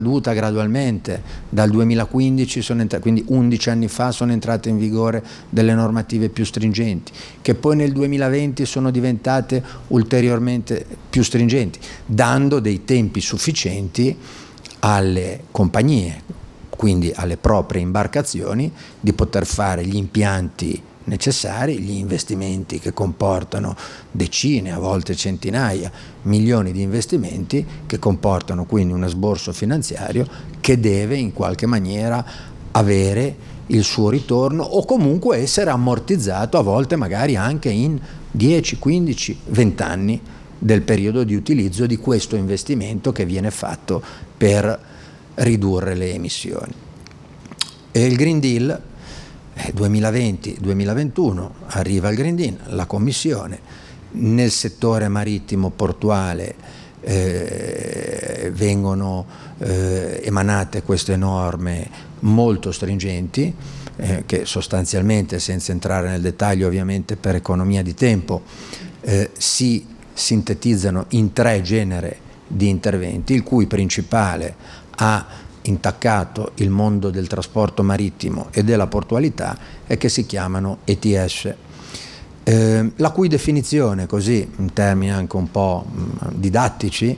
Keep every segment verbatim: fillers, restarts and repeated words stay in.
caduta gradualmente. Dal duemilaquindici, sono entrati, quindi undici anni fa, sono entrate in vigore delle normative più stringenti, che poi nel duemilaventi sono diventate ulteriormente più stringenti, dando dei tempi sufficienti alle compagnie, quindi alle proprie imbarcazioni, di poter fare gli impianti necessari, gli investimenti che comportano decine, a volte centinaia, milioni di investimenti, che comportano quindi un esborso finanziario che deve in qualche maniera avere il suo ritorno, o comunque essere ammortizzato, a volte magari anche in dieci, quindici, venti anni del periodo di utilizzo di questo investimento che viene fatto per ridurre le emissioni. E il Green Deal duemilaventi duemilaventuno arriva il Green Deal, la Commissione, nel settore marittimo portuale eh, vengono eh, emanate queste norme molto stringenti eh, che sostanzialmente, senza entrare nel dettaglio ovviamente per economia di tempo, eh, si sintetizzano in tre generi di interventi, il cui principale ha intaccato il mondo del trasporto marittimo e della portualità e che si chiamano E T S, eh, la cui definizione, così in termini anche un po' mh, didattici,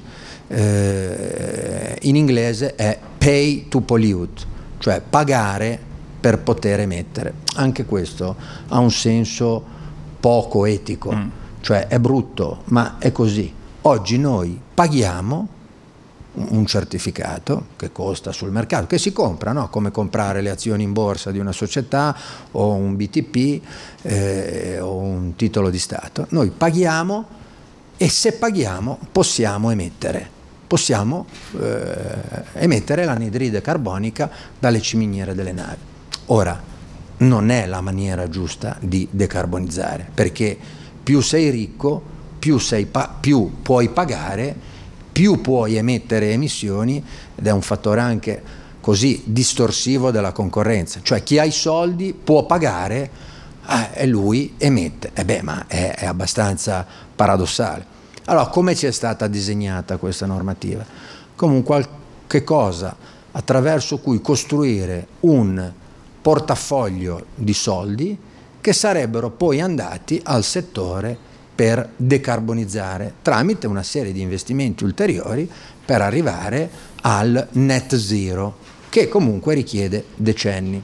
eh, in inglese è pay to pollute, cioè pagare per poter emettere. Anche questo ha un senso poco etico, mm. cioè è brutto, ma è così. Oggi noi paghiamo un certificato che costa sul mercato, che si compra, no? Come comprare le azioni in borsa di una società o un B T P eh, o un titolo di Stato. Noi paghiamo, e se paghiamo possiamo emettere, possiamo eh, emettere l'anidride carbonica dalle ciminiere delle navi. Ora, non è la maniera giusta di decarbonizzare, perché più sei ricco, più, sei pa- più puoi pagare, più puoi emettere emissioni, ed è un fattore anche così distorsivo della concorrenza, cioè chi ha i soldi può pagare eh, e lui emette. E beh, ma è, è abbastanza paradossale. Allora, come ci è stata disegnata questa normativa? Come un qualche cosa attraverso cui costruire un portafoglio di soldi che sarebbero poi andati al settore per decarbonizzare tramite una serie di investimenti ulteriori per arrivare al net zero, che comunque richiede decenni.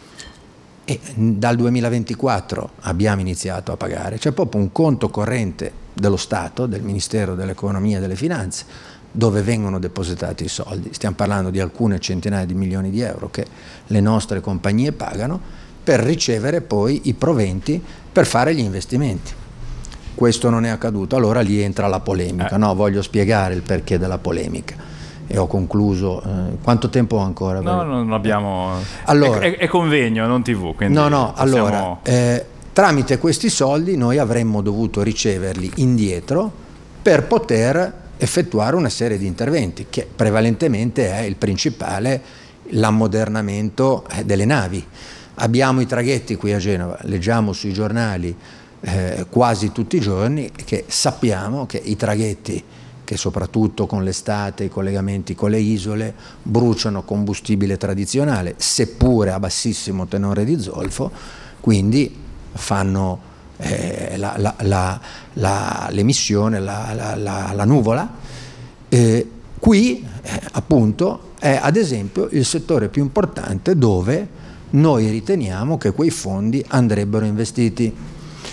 E dal duemilaventiquattro abbiamo iniziato a pagare, c'è proprio un conto corrente dello Stato, del Ministero dell'Economia e delle Finanze, dove vengono depositati i soldi. Stiamo parlando di alcune centinaia di milioni di euro che le nostre compagnie pagano per ricevere poi i proventi per fare gli investimenti. Questo non è accaduto, allora lì entra la polemica, eh. no? Voglio spiegare il perché della polemica e ho concluso. Eh, quanto tempo ho ancora? No, non abbiamo. Allora, è, è convegno, non tivù. No, no, possiamo... allora, eh, tramite questi soldi noi avremmo dovuto riceverli indietro per poter effettuare una serie di interventi, che prevalentemente è il principale, l'ammodernamento delle navi. Abbiamo i traghetti qui a Genova, leggiamo sui giornali Eh, quasi tutti i giorni che sappiamo che i traghetti, che soprattutto con l'estate, i collegamenti con le isole, bruciano combustibile tradizionale, seppure a bassissimo tenore di zolfo, quindi fanno eh, la, la, la, la, l'emissione, la, la, la, la nuvola. Eh, qui eh, appunto è ad esempio il settore più importante dove noi riteniamo che quei fondi andrebbero investiti.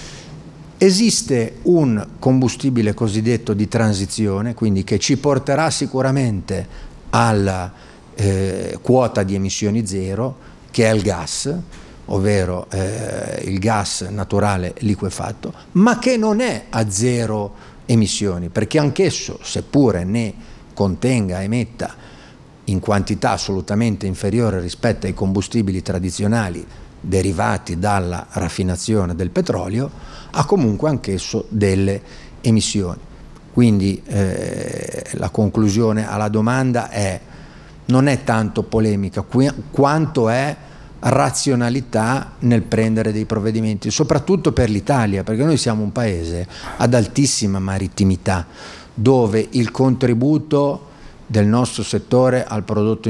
Esiste un combustibile cosiddetto di transizione, quindi che ci porterà sicuramente alla eh, quota di emissioni zero, che è il gas, ovvero eh, il gas naturale liquefatto, ma che non è a zero emissioni, perché anch'esso, seppure ne contenga, emetta in quantità assolutamente inferiore rispetto ai combustibili tradizionali derivati dalla raffinazione del petrolio, ha comunque anch'esso delle emissioni. Quindi eh, la conclusione alla domanda è: non è tanto polemica qui, quanto è razionalità nel prendere dei provvedimenti, soprattutto per l'Italia, perché noi siamo un paese ad altissima marittimità, dove il contributo del nostro settore al prodotto